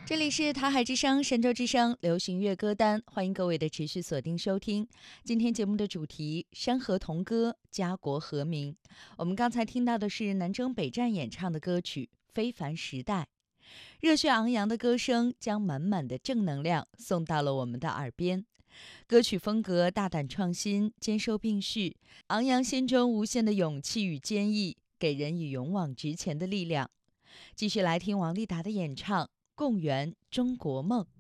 这里是台海之声、神州之声流行乐歌单，欢迎各位的持续锁定收听。今天节目的主题：山河同歌，家国和鸣。我们刚才听到的是南征北战演唱的歌曲《非凡时代》，热血昂扬的歌声将满满的正能量送到了我们的耳边。歌曲风格大胆创新，兼收并蓄，昂扬心中无限的勇气与坚毅，给人以勇往直前的力量。继续来听王丽达的演唱。共圆中国梦。